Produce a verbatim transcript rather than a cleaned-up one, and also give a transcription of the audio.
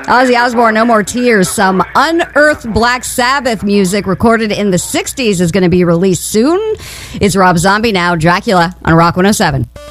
Ozzy Osbourne, No More Tears. Some unearthed Black Sabbath music recorded in the sixties is going to be released soon. It's Rob Zombie now, Dracula on Rock one oh seven.